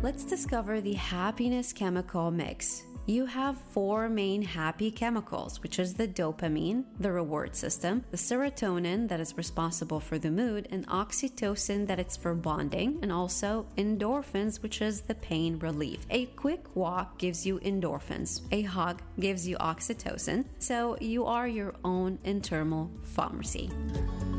Let's discover the happiness chemical mix. You have 4 main happy chemicals, which is the dopamine, the reward system, the serotonin that is responsible for the mood, and oxytocin that it's for bonding, and also endorphins, which is the pain relief. A quick walk gives you endorphins. A hug gives you oxytocin. So you are your own internal pharmacy.